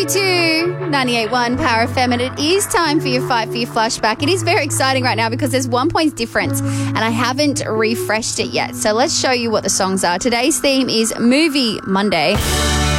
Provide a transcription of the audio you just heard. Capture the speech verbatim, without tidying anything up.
you to ninety-eight point one Power F M, and it is time for your Fight For Your flashback. It is very exciting right now because there's one point difference and I haven't refreshed it yet. So let's show you what the songs are. Today's theme is Movie Monday.